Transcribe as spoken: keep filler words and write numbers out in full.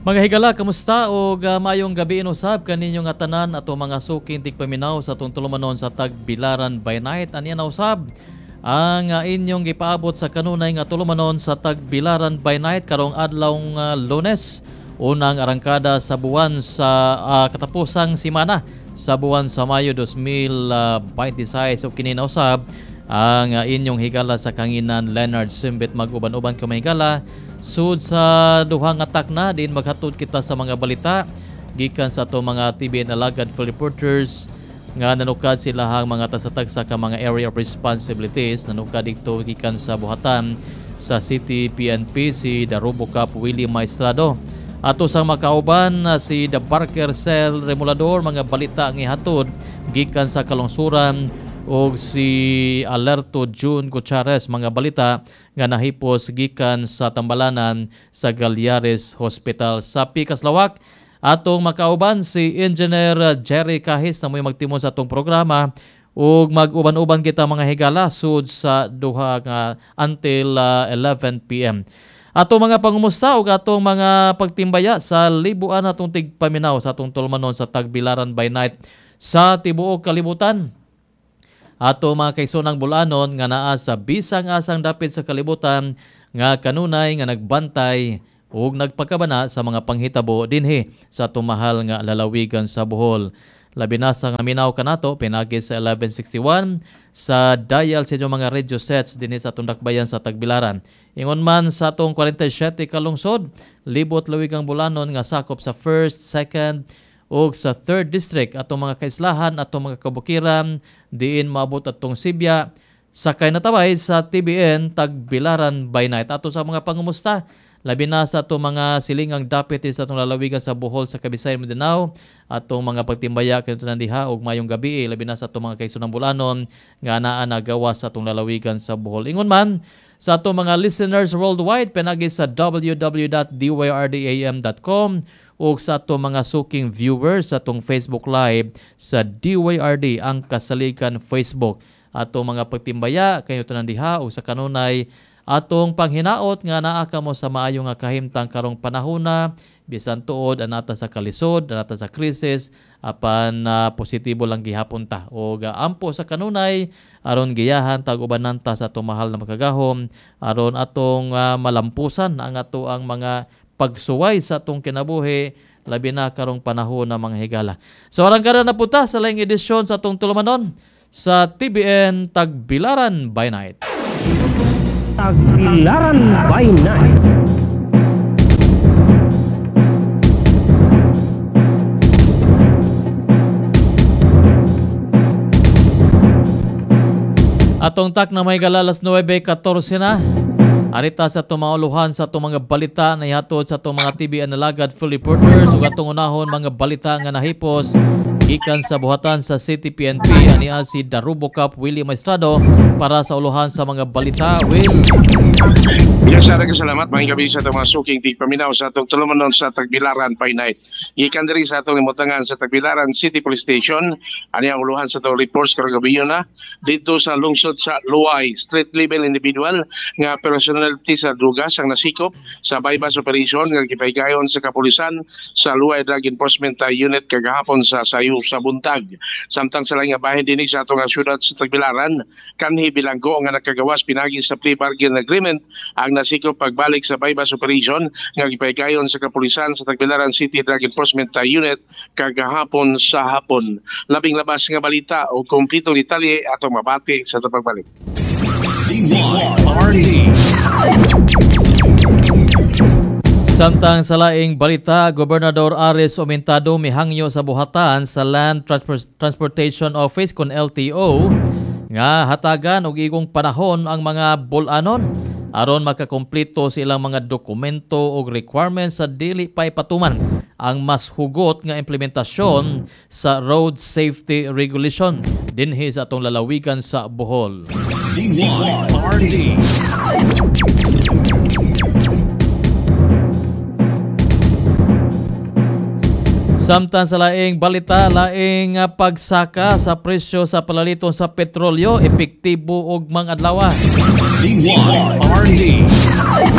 Mga higala, kamusta o uh, mayong gabi inusab kaninyo nga tanan ato mga suking tigpaminaw sa atong tulumanon sa Tagbilaran by Night. Aniya na usab ang uh, inyong gipaabot sa kanunay nga tulumanon sa Tagbilaran by Night karong adlawng uh, Lunes, unang arangkada sa buwan sa uh, katapusang simana sa buwan sa Mayo two thousand twenty-six. O kini na usab ang uh, inyong higala sa kanginan Leonard Simbit mag-uban-uban ka mahigala. Sud sa duha nga takna din maghatod kita sa mga balita gikan sa ato mga T V N alagad full reporters nga nanukad sila hang mga tasatag sa ka mga area of responsibilities. Nanukad dito gikan sa buhatan sa City P N P si Darubo Cap Willie Maestrado. Ato sang makauban si The Barker Cell Remulador, mga balita ang ihatod gikan sa kalungsuran, o si Alerto June Gutierrez, mga balita nga nahipos gikan sa Tambalanan sa Galyares Hospital sa Pikaslawak. Atong makauban si Engineer Jerry Kahis na mo'y magtimon sa atong programa ug mag-uban-uban kita mga higala sud sa duha nga until uh, eleven p m Atong mga pangumusta ug atong mga pagtimbaya sa libuan atong tigpaminaw sa atong tulumanon sa Tagbilaran by Night sa tibuok kalibutan. Ato mga kaisunang bulanon nga naa sa bisang-asang dapit sa kalibutan nga kanunay nga nagbantay ug nagpakabana sa mga panghitabo dinhi sa atong mahal nga lalawigan sa Bohol. Labi na sa nga minaw kanato pinagi sa eleven sixty-one sa dial sa inyong mga radio sets dinhi sa atong dakbayan sa Tagbilaran. Ingon man sa atong forty-seven kalungsod, libot lawigang bulanon nga sakop sa first, second ug sa third district. Atong mga kaislahan, atong mga kabukiran diin maabot atong Sibya, sakay natabay sa T B N Tagbilaran by Night. Ato sa mga pangumusta labi na sa atong mga silingang dapit sa atong lalawigan sa Bohol sa Kabisayan, Mindanao. Atong mga pagtimbaya kanto nandiha ug mayong gabi labi na sa atong mga kaisunang bulanon nga naa nagawa sa atong lalawigan sa Bohol. Ingon man sa atong mga listeners worldwide pinagi sa w w w dot d y r d a m dot com o sa atong mga suking viewers sa atong Facebook Live sa D Y R D ang kasaligan Facebook. Atong mga pagtimbaya kayo tanan diha o sa kanunay atong panghinaot nga naa kamo sa maayo nga kahimtang karong panahona bisan tuod anata sa kalisod, anata sa krisis, apan uh, positibo lang gihapon ta o gaampo sa kanunay aron giyahan tag-ubanan ta sa atong mahal na makagahom aron atong uh, malampusan ang ato ang mga pagsuway sa atong kinabuhi labi na karong panahon na mga higala. So arangkada na puta sa laing edisyon sa atong tulumanon sa T B N Tagbilaran by Night. Tagbilaran by Night. Atong tak na may galalas nine fourteen na. Arita sa itong mga uluhan sa itong mga balita na ihatod sa itong mga T V N alagad full reporters ug atong unahon mga balita nga nahipos gikan sa buhatan sa City P N P ania si Darubo Cap Willie Maestrado para sa uluhan sa mga balita. Will Pinasara ka salamat mga gabi sa itong mga suking tigpaminaw sa itong tulumanon sa Tagbilaran by Night. Gikan diri sa itong limutangan sa Tagbilaran City Police Station ani ang uluhan sa itong reports karong gabi na dito sa lungsod sa Luay. Street level individual nga personality sa drugas ang nasikop sa bypass operation nga gipaygayon sa kapulisan sa Luay Drug Enforcement Unit kagahapon sa sayo sa buntag. Samtang sa lang nga bahin dinig sa atong syudad sa Tagbilaran, kanhi bilanggo nga nakagawas pinagi sa plea bargain agreement ang nasikop pagbalik sa bypass operation nga gipaygayon sa kapulisan sa Tagbilaran City Drug Enforcement Unit kagahapon sa hapon. Labing labas nga balita o kumpletong detalye atong mabati sa itong pagbalik. D Y R D. Samtang sa laing balita, Gobernador Ares Omentado mihangyo sa buhatan sa Land Transport- Transportation Office kon L T O nga hatagan og igong panahon ang mga bulanon aron makakumpleto sa ilang mga dokumento ug requirements sa dili pay patuman ang mas hugot nga implementasyon sa road safety regulation dinhi sa atong lalawigan sa Bohol. D Y R D. Samtang sa laing balita, laing uh, pagsaka sa presyo sa palaliton sa petrolyo, epektibo og mga adlaw. D Y R D.